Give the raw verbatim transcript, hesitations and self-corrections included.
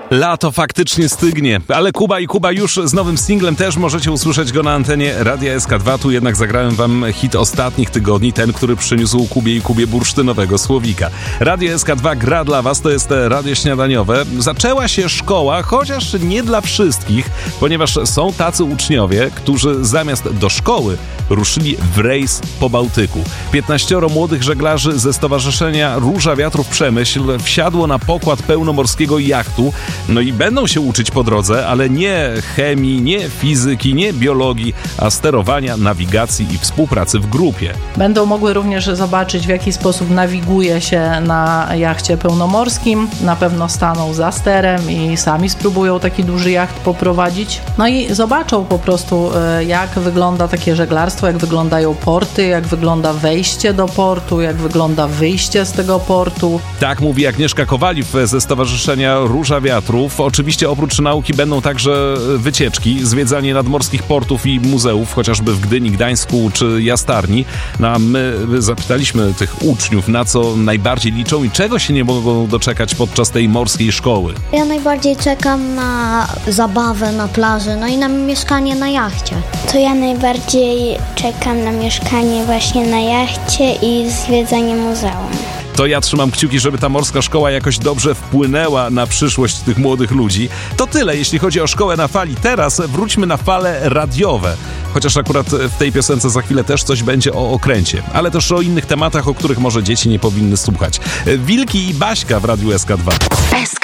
Lato faktycznie stygnie, ale Kuba i Kuba już z nowym singlem, też możecie usłyszeć go na antenie Radia S K dwa. Tu jednak zagrałem wam hit ostatnich tygodni, ten, który przyniósł Kubie i Kubie bursztynowego słowika. Radio S K dwa gra dla was, to jest radio śniadaniowe. Zaczęła się szkoła, chociaż nie dla wszystkich, ponieważ są tacy uczniowie, którzy zamiast do szkoły ruszyli w rejs po Bałtyku. Piętnaścioro młodych żeglarzy ze Stowarzyszenia Róża Wiatrów Przemyśl wsiadło na pokład pełnomorskiego jachtu. No i będą się uczyć po drodze, ale nie chemii, nie fizyki, nie biologii, a sterowania, nawigacji i współpracy w grupie. Będą mogły również zobaczyć, w jaki sposób nawiguje się na jachcie pełnomorskim. Na pewno staną za sterem i sami spróbują taki duży jacht poprowadzić. No i zobaczą po prostu, jak wygląda takie żeglarstwo, jak wyglądają porty, jak wygląda wejście do portu, jak wygląda wyjście z tego portu. Tak mówi Agnieszka Kowaliw ze Stowarzyszenia Róża Wiatrów. Oczywiście oprócz nauki będą także wycieczki, zwiedzanie nadmorskich portów i muzeów, chociażby w Gdyni, Gdańsku czy Jastarni. No a my zapytaliśmy tych uczniów, na co najbardziej liczą i czego się nie mogą doczekać podczas tej morskiej szkoły. Ja najbardziej czekam na zabawę na plaży, no i na mieszkanie na jachcie. To ja najbardziej czekam na mieszkanie właśnie na jachcie i zwiedzanie muzeum. To ja trzymam kciuki, żeby ta morska szkoła jakoś dobrze wpłynęła na przyszłość tych młodych ludzi. To tyle, jeśli chodzi o szkołę na fali. Teraz wróćmy na fale radiowe. Chociaż akurat w tej piosence za chwilę też coś będzie o okręcie. Ale też o innych tematach, o których może dzieci nie powinny słuchać. Wilki i Baśka w Radiu S K dwa.